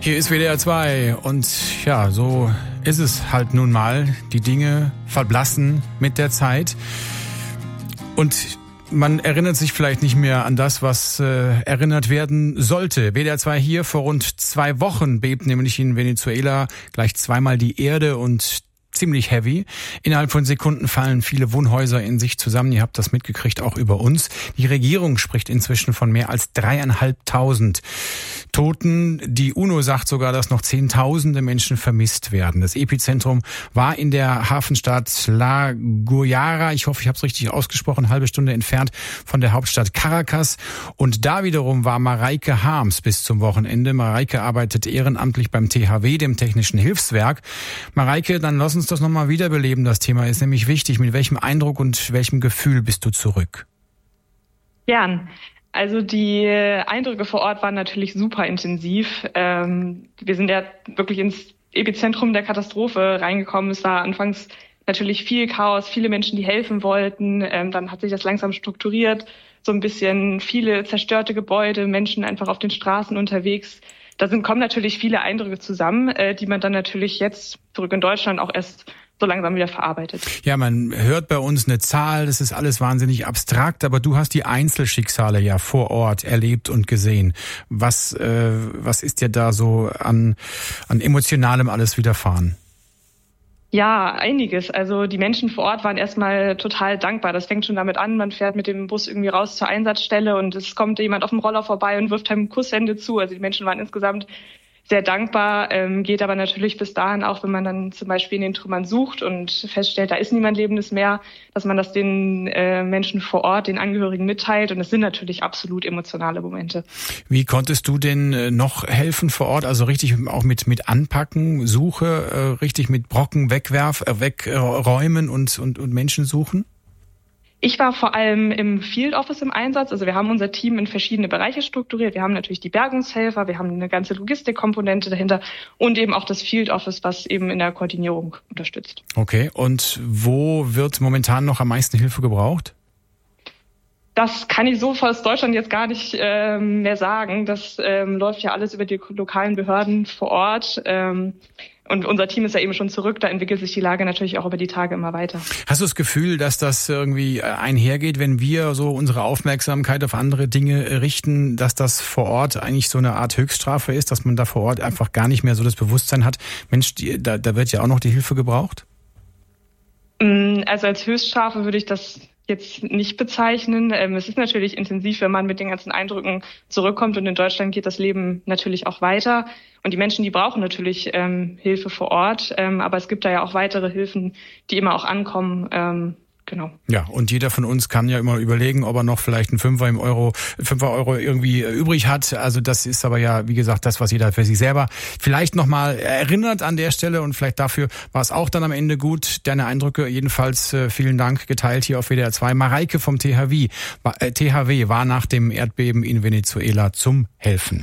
Hier ist WDR 2 und ja, so ist es halt nun mal. Die Dinge verblassen mit der Zeit und man erinnert sich vielleicht nicht mehr an das, was erinnert werden sollte. WDR 2 hier, vor rund 2 Wochen bebt nämlich in Venezuela gleich zweimal die Erde und ziemlich heavy. Innerhalb von Sekunden fallen viele Wohnhäuser in sich zusammen. Ihr habt das mitgekriegt, auch über uns. Die Regierung spricht inzwischen von mehr als 3.500 Toten. Die UNO sagt sogar, dass noch Zehntausende Menschen vermisst werden. Das Epizentrum war in der Hafenstadt La Guaira. Ich hoffe, ich habe es richtig ausgesprochen. Eine halbe Stunde entfernt von der Hauptstadt Caracas. Und da wiederum war Mareike Harms bis zum Wochenende. Mareike arbeitet ehrenamtlich beim THW, dem Technischen Hilfswerk. Mareike, dann lass uns das nochmal wiederbeleben. Das Thema ist nämlich wichtig. Mit welchem Eindruck und welchem Gefühl bist du zurück? Gern. Also die Eindrücke vor Ort waren natürlich super intensiv. Wir sind ja wirklich ins Epizentrum der Katastrophe reingekommen. Es war anfangs natürlich viel Chaos, viele Menschen, die helfen wollten. Dann hat sich das langsam strukturiert, so ein bisschen viele zerstörte Gebäude, Menschen einfach auf den Straßen unterwegs. Da kommen natürlich viele Eindrücke zusammen, die man dann natürlich jetzt zurück in Deutschland auch erst so langsam wieder verarbeitet. Ja, man hört bei uns eine Zahl, das ist alles wahnsinnig abstrakt, aber du hast die Einzelschicksale ja vor Ort erlebt und gesehen. Was ist dir da so an Emotionalem alles widerfahren? Ja, einiges. Also die Menschen vor Ort waren erstmal total dankbar. Das fängt schon damit an, man fährt mit dem Bus irgendwie raus zur Einsatzstelle und es kommt jemand auf dem Roller vorbei und wirft einem Kusshände zu. Also die Menschen waren insgesamt sehr dankbar, geht aber natürlich bis dahin auch, wenn man dann zum Beispiel in den Trümmern sucht und feststellt, da ist niemand Lebendes mehr, dass man das den Menschen vor Ort, den Angehörigen mitteilt. Und es sind natürlich absolut emotionale Momente. Wie konntest du denn noch helfen vor Ort? Also richtig auch mit Anpacken, Suche, richtig mit Brocken wegräumen und Menschen suchen? Ich war vor allem im Field Office im Einsatz. Also wir haben unser Team in verschiedene Bereiche strukturiert. Wir haben natürlich die Bergungshelfer, wir haben eine ganze Logistikkomponente dahinter und eben auch das Field Office, was eben in der Koordinierung unterstützt. Okay, und wo wird momentan noch am meisten Hilfe gebraucht? Das kann ich so aus Deutschland jetzt gar nicht mehr sagen. Das läuft ja alles über die lokalen Behörden vor Ort. Und unser Team ist ja eben schon zurück, da entwickelt sich die Lage natürlich auch über die Tage immer weiter. Hast du das Gefühl, dass das irgendwie einhergeht, wenn wir so unsere Aufmerksamkeit auf andere Dinge richten, dass das vor Ort eigentlich so eine Art Höchststrafe ist, dass man da vor Ort einfach gar nicht mehr so das Bewusstsein hat, Mensch, da wird ja auch noch die Hilfe gebraucht? Also als Höchststrafe würde ich das jetzt nicht bezeichnen. Es ist natürlich intensiv, wenn man mit den ganzen Eindrücken zurückkommt und in Deutschland geht das Leben natürlich auch weiter und die Menschen, die brauchen natürlich Hilfe vor Ort, aber es gibt da ja auch weitere Hilfen, die immer auch ankommen. Genau. Ja, und jeder von uns kann ja immer überlegen, ob er noch vielleicht einen Fünfer Euro irgendwie übrig hat. Also das ist aber ja, wie gesagt, das, was jeder für sich selber vielleicht nochmal erinnert an der Stelle und vielleicht dafür war es auch dann am Ende gut. Deine Eindrücke jedenfalls vielen Dank geteilt hier auf WDR 2. Mareike vom THW war nach dem Erdbeben in Venezuela zum Helfen.